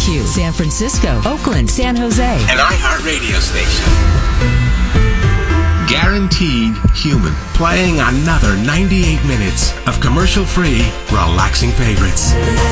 HQ, San Francisco, Oakland, San Jose. An iHeartRadio station. Guaranteed human. Playing another 98 minutes of commercial-free, relaxing favorites.